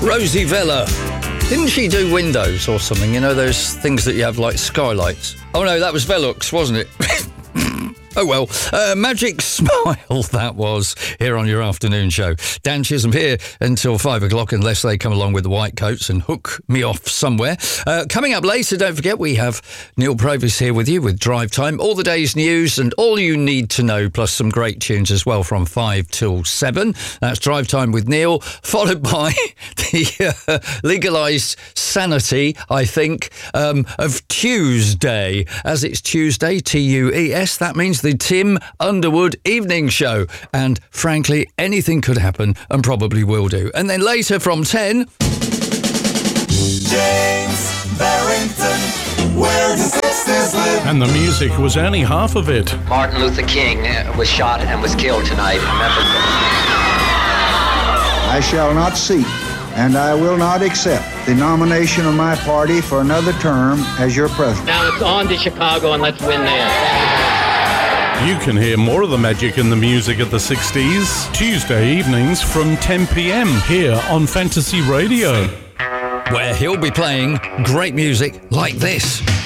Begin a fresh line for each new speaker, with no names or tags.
Rosie Vella. Didn't she do windows or something? You know, those things that you have like skylights? Oh no, that was Velux, wasn't it? Oh well, Magic Smile that was, here on your afternoon show. Dan Chisholm here until 5 o'clock, unless they come along with the white coats and hook me off somewhere. Coming up later, don't forget, we have Neil Provis here with you with Drive Time, all the day's news and all you need to know, plus some great tunes as well from 5 till 7. That's Drive Time with Neil, followed by the legalised sanity, I think, of Tuesday. As it's Tuesday, Tues, that means the Tim Underwood Evening Show. And frankly, anything could happen and probably will do. And then later from 10...
James Barrington, where does success live?
And the music was only half of it.
Martin Luther King was shot and was killed tonight in Memphis.
I shall not seek, and I will not accept the nomination of my party for another term as your president.
Now it's on to Chicago and let's win there.
You can hear more of the magic and the music of the 60s Tuesday evenings from 10 p.m. here on Fantasy Radio,
where he'll be playing great music like this.